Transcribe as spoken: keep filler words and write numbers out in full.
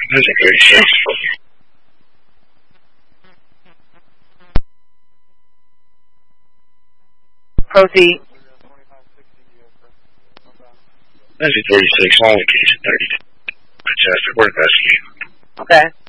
That's a thirty-six. Proceed. That's a thirty-six. Only case of thirty. Adjusted. We're investigating. Okay.